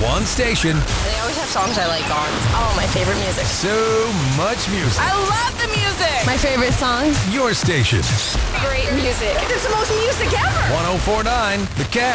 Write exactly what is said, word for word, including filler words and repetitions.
One station. They always have songs I like on. Oh, my favorite music. So much music. I love the music. My favorite song. Your station. Great music. It's the most music ever. one oh four point nine The Cat.